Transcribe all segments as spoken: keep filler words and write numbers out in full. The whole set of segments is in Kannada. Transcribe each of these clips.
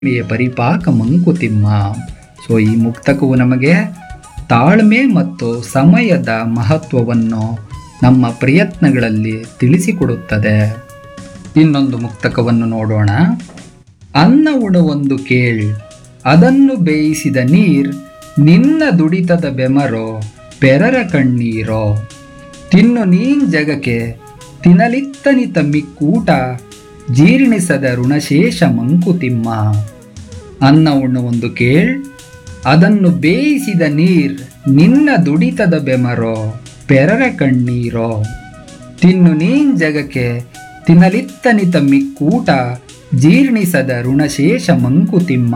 ಮೇ ಪರಿಪಾಕ ಮಂಕುತಿಮ್ಮ. ಸೊ ಈ ಮುಕ್ತಕವು ನಮಗೆ ತಾಳ್ಮೆ ಮತ್ತು ಸಮಯದ ಮಹತ್ವವನ್ನು ನಮ್ಮ ಪ್ರಯತ್ನಗಳಲ್ಲಿ ತಿಳಿಸಿಕೊಡುತ್ತದೆ. ಇನ್ನೊಂದು ಮುಕ್ತಕವನ್ನು ನೋಡೋಣ. ಅನ್ನ ಉಣವೊಂದು ಕೇಳ್, ಅದನ್ನು ಬೇಯಿಸಿದ ನೀರ್, ನಿನ್ನ ದುಡಿತದ ಬೆಮರೋ ಪೆರರ ಕಣ್ಣೀರೋ. ತಿನ್ನು ನೀನ್ ಜಗಕ್ಕೆ ತಿನ್ನಲಿತ್ತನಿತ ಮಿಕ್ಕೂಟ, ಜೀರ್ಣಿಸದ ಋಣಶೇಷ ಮಂಕುತಿಮ್ಮ. ಅನ್ನ ಉಣ್ಣುವೊಂದು ಕೇಳ್, ಅದನ್ನು ಬೇಯಿಸಿದ ನೀರ್, ನಿನ್ನ ದುಡಿತದ ಬೆಮರೋ ಪೆರರ ಕಣ್ಣೀರೋ. ತಿನ್ನು ನೀನ್ ಜಗಕ್ಕೆ ತಿನ್ನಲಿತ್ತನಿತ ಮಿಕ್ಕೂಟ, ಜೀರ್ಣಿಸದ ಋಣಶೇಷ ಮಂಕುತಿಮ್ಮ.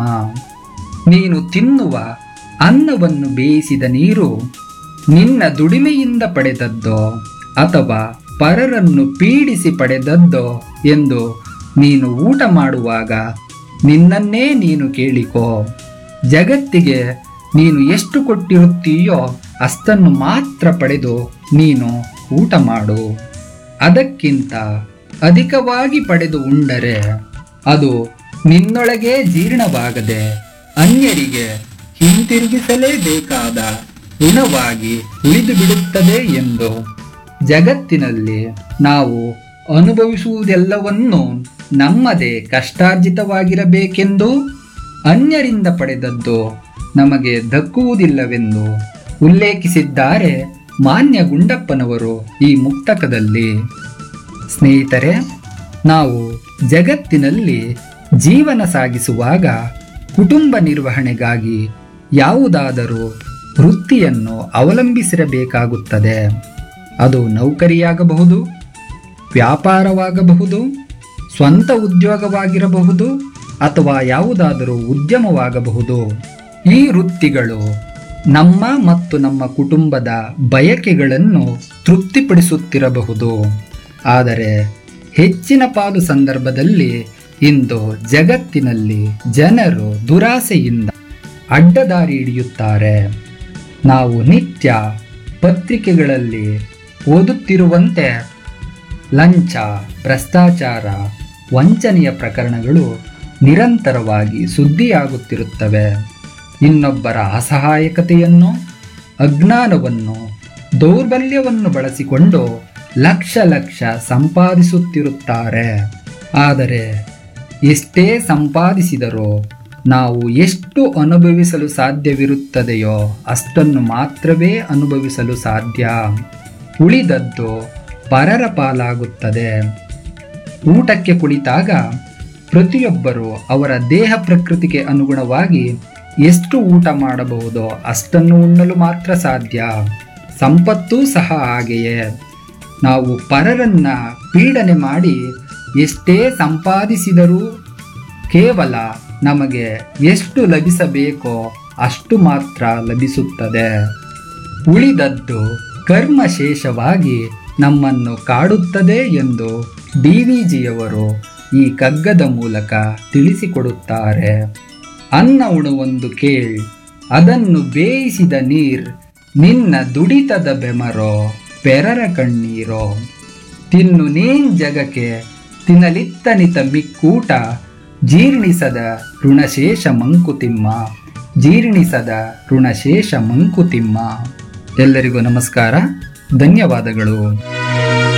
ನೀನು ತಿನ್ನುವ ಅನ್ನವನ್ನು ಬೇಯಿಸಿದ ನೀರು ನಿನ್ನ ದುಡಿಮೆಯಿಂದ ಪಡೆದದ್ದೋ ಅಥವಾ ಪರರನ್ನು ಪೀಡಿಸಿ ಪಡೆದದ್ದೋ ಎಂದು ನೀನು ಊಟ ಮಾಡುವಾಗ ನಿನ್ನನ್ನೇ ನೀನು ಕೇಳಿಕೋ. ಜಗತ್ತಿಗೆ ನೀನು ಎಷ್ಟು ಕೊಟ್ಟಿರುತ್ತೀಯೋ ಅಷ್ಟನ್ನು ಮಾತ್ರ ಪಡೆದು ನೀನು ಊಟ ಮಾಡು. ಅದಕ್ಕಿಂತ ಅಧಿಕವಾಗಿ ಪಡೆದು ಉಂಡರೆ ಅದು ನಿನ್ನೊಳಗೆ ಜೀರ್ಣವಾಗದೆ ಅನ್ಯರಿಗೆ ಹಿಂತಿರುಗಿಸಲೇಬೇಕಾದ ಋಣವಾಗಿ ಉಳಿದು ಬಿಡುತ್ತದೆ ಎಂದು. ಜಗತ್ತಿನಲ್ಲಿ ನಾವು ಅನುಭವಿಸುವುದೆಲ್ಲವನ್ನೂ ನಮ್ಮದೇ ಕಷ್ಟಾರ್ಜಿತವಾಗಿರಬೇಕೆಂದು, ಅನ್ಯರಿಂದ ಪಡೆದದ್ದು ನಮಗೆ ದಕ್ಕುವುದಿಲ್ಲವೆಂದು ಉಲ್ಲೇಖಿಸಿದ್ದಾರೆ ಮಾನ್ಯ ಗುಂಡಪ್ಪನವರು ಈ ಮುಕ್ತಕದಲ್ಲಿ. ಸ್ನೇಹಿತರೆ, ನಾವು ಜಗತ್ತಿನಲ್ಲಿ ಜೀವನ ಸಾಗಿಸುವಾಗ ಕುಟುಂಬ ನಿರ್ವಹಣೆಗಾಗಿ ಯಾವುದಾದರೂ ವೃತ್ತಿಯನ್ನು ಅವಲಂಬಿಸಿರಬೇಕಾಗುತ್ತದೆ. ಅದು ನೌಕರಿಯಾಗಬಹುದು, ವ್ಯಾಪಾರವಾಗಬಹುದು, ಸ್ವಂತ ಉದ್ಯೋಗವಾಗಿರಬಹುದು ಅಥವಾ ಯಾವುದಾದರೂ ಉದ್ಯಮವಾಗಬಹುದು. ಈ ವೃತ್ತಿಗಳು ನಮ್ಮ ಮತ್ತು ನಮ್ಮ ಕುಟುಂಬದ ಬಯಕೆಗಳನ್ನು ತೃಪ್ತಿಪಡಿಸುತ್ತಿರಬಹುದು. ಆದರೆ ಹೆಚ್ಚಿನ ಪಾಲು ಸಂದರ್ಭದಲ್ಲಿ ಇಂದು ಜಗತ್ತಿನಲ್ಲಿ ಜನರು ದುರಾಸೆಯಿಂದ ಅಡ್ಡದಾರಿ ಹಿಡಿಯುತ್ತಾರೆ. ನಾವು ನಿತ್ಯ ಪತ್ರಿಕೆಗಳಲ್ಲಿ ಓದುತ್ತಿರುವಂತೆ ಲಂಚ, ಭ್ರಷ್ಟಾಚಾರ, ವಂಚನೆಯ ಪ್ರಕರಣಗಳು ನಿರಂತರವಾಗಿ ಸುದ್ದಿಯಾಗುತ್ತಿರುತ್ತವೆ. ಇನ್ನೊಬ್ಬರ ಅಸಹಾಯಕತೆಯನ್ನು, ಅಜ್ಞಾನವನ್ನು, ದೌರ್ಬಲ್ಯವನ್ನು ಬಳಸಿಕೊಂಡು ಲಕ್ಷ ಲಕ್ಷ ಸಂಪಾದಿಸುತ್ತಿರುತ್ತಾರೆ. ಆದರೆ ಎಷ್ಟೇ ಸಂಪಾದಿಸಿದರೂ ನಾವು ಎಷ್ಟು ಅನುಭವಿಸಲು ಸಾಧ್ಯವಿರುತ್ತದೆಯೋ ಅಷ್ಟನ್ನು ಮಾತ್ರವೇ ಅನುಭವಿಸಲು ಸಾಧ್ಯ. ಉಳಿದದ್ದು ಪರರ ಪಾಲಾಗುತ್ತದೆ. ಊಟಕ್ಕೆ ಕುಳಿತಾಗ ಪ್ರತಿಯೊಬ್ಬರೂ ಅವರ ದೇಹ ಪ್ರಕೃತಿಗೆ ಅನುಗುಣವಾಗಿ ಎಷ್ಟು ಊಟ ಮಾಡಬಹುದೋ ಅಷ್ಟನ್ನು ಉಣ್ಣಲು ಮಾತ್ರ ಸಾಧ್ಯ. ಸಂಪತ್ತೂ ಸಹ ಹಾಗೆಯೇ. ನಾವು ಪರರನ್ನ ಪೀಡನೆ ಮಾಡಿ ಎಷ್ಟೇ ಸಂಪಾದಿಸಿದರೂ ಕೇವಲ ನಮಗೆ ಎಷ್ಟು ಲಭಿಸಬೇಕೋ ಅಷ್ಟು ಮಾತ್ರ ಲಭಿಸುತ್ತದೆ. ಉಳಿದದ್ದು ಕರ್ಮಶೇಷವಾಗಿ ನಮ್ಮನ್ನು ಕಾಡುತ್ತದೆ ಎಂದು ಡಿ ವಿ ಜಿಯವರು ಈ ಕಗ್ಗದ ಮೂಲಕ ತಿಳಿಸಿಕೊಡುತ್ತಾರೆ. ಅನ್ನ ಉಣವೊಂದು ಕೇಳ್, ಅದನ್ನು ಬೇಯಿಸಿದ ನೀರ್, ನಿನ್ನ ದುಡಿತದ ಬೆಮರೋ ಪೆರರ ಕಣ್ಣೀರೋ. ತಿನ್ನು ನೀನ್ ಜಗಕ್ಕೆ ತಿನ್ನಲಿತ್ತನಿತ ಮಿಕ್ಕೂಟ, ಜೀರ್ಣಿಸದ ಋಣಶೇಷ ಮಂಕುತಿಮ್ಮ. ಜೀರ್ಣಿಸದ ಋಣಶೇಷ ಮಂಕುತಿಮ್ಮ. ಎಲ್ಲರಿಗೂ ನಮಸ್ಕಾರ, ಧನ್ಯವಾದಗಳು.